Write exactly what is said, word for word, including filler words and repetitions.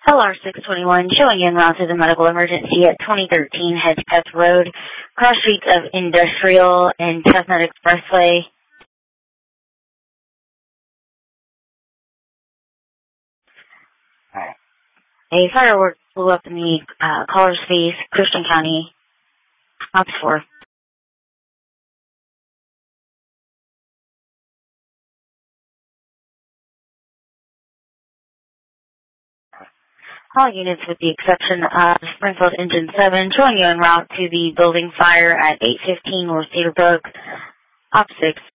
L R six twenty-one showing en route to the medical emergency at twenty thirteen Hedgepeth Road, cross streets of Industrial and Chestnut Expressway. Alright. A firework blew up in the uh, Collar Space, Christian County, Ops four. All units with the exception of Springfield Engine seven showing you en route to the building fire at eight fifteen North Cedarbrook, Op six.